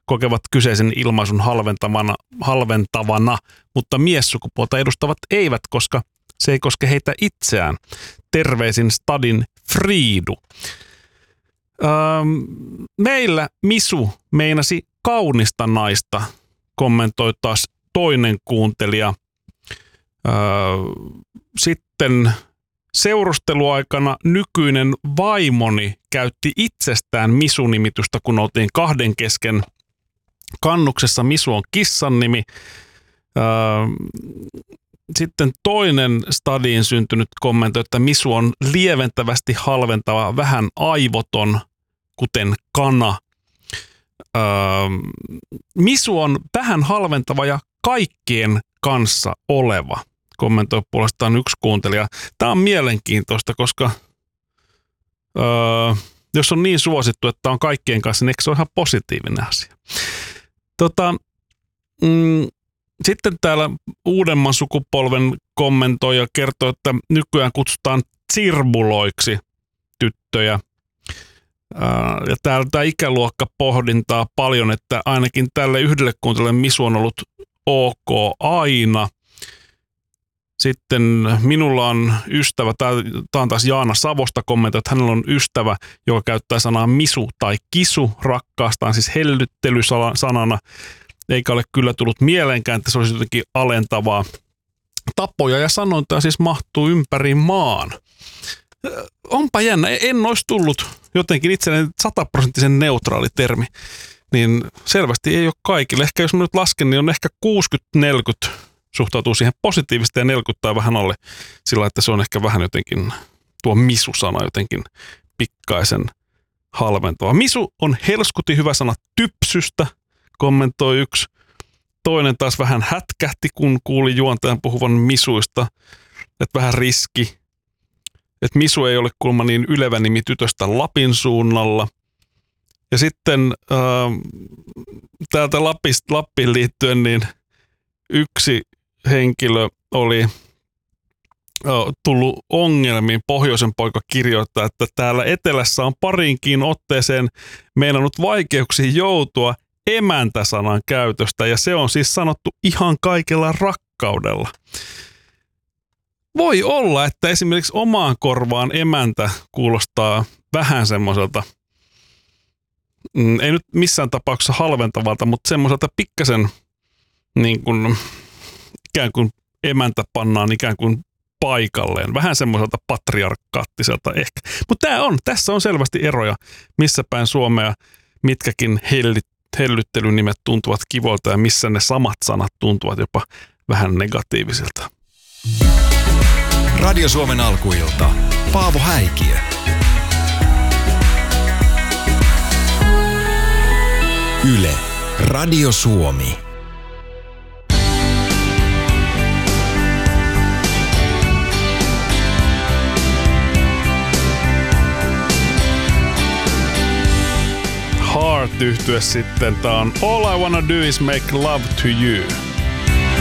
kokevat kyseisen ilmaisun halventavana, mutta miessukupuolta edustavat eivät, koska se ei koske heitä itseään. Terveisin Stadin Friidu. Meillä misu meinasi kaunista naista, kommentoi taas toinen kuuntelija. Sitten seurusteluaikana nykyinen vaimoni käytti itsestään misu-nimitystä, kun oltiin kahden kesken kannuksessa. Misu on kissan nimi. Sitten toinen Stadiin syntynyt kommentoi, että misu on lieventävästi halventava, vähän aivoton, kuten kana. Misu on vähän halventava ja kaikkien kanssa oleva, kommentoi puolestaan yksi kuuntelija. Tämä on mielenkiintoista, koska jos on niin suosittu, että on kaikkien kanssa, niin eikö se ole ihan positiivinen asia? Sitten täällä uudemman sukupolven kommentoija kertoo, että nykyään kutsutaan tsirbuloiksi tyttöjä. Ja täällä ikäluokka pohdintaa paljon, että ainakin tälle yhdelle kuuntelijalle misu on ollut ok aina. Sitten minulla on ystävä, tämä on taas Jaana Savosta kommentoi, että hänellä on ystävä, joka käyttää sanaa misu tai kisu rakkaastaan, siis hellyttelysanana. Eikä ole kyllä tullut mieleenkään, että se olisi jotenkin alentavaa. Tapoja ja sanontaa siis mahtuu ympäri maan. Onpa jännä, en olisi tullut jotenkin itselleni 100% neutraali termi. Niin selvästi ei ole kaikille. Ehkä jos mä nyt lasken, niin on ehkä 60-40 suhtautuu siihen positiivisesti ja 40 tai vähän alle sillä, että se on ehkä vähän jotenkin, tuo misu-sana jotenkin pikkaisen halventava. Misu on helskutin hyvä sana typsystä, kommentoi yksi. Toinen taas vähän hätkähti, kun kuuli juontajan puhuvan misuista, että vähän riski. Että misu ei ole kuulemma niin ylevä nimi tytöstä Lapin suunnalla. Ja sitten täältä Lappiin liittyen, niin yksi henkilö oli tullut ongelmiin. Pohjoisen poika kirjoittaa, että täällä etelässä on pariinkin otteeseen meinannut vaikeuksiin joutua emäntäsanan käytöstä, ja se on siis sanottu ihan kaikella rakkaudella. Voi olla, että esimerkiksi omaan korvaan emäntä kuulostaa vähän semmoiselta, ei nyt missään tapauksessa halventavalta, mutta semmoiselta pikkasen niin kuin, ikään kuin emäntä pannaan ikään kuin paikalleen. Vähän semmoiselta patriarkaattiselta ehkä. Mutta tässä on selvästi eroja, missä päin Suomea mitkäkin hellyttelynimet tuntuvat kivoilta ja missä ne samat sanat tuntuvat jopa vähän negatiivisilta. Radio Suomen alkuilta. Paavo Häikiö. Yle. Radio Suomi. Heart -yhtye sitten. Tää on All I Wanna Do Is Make Love To You.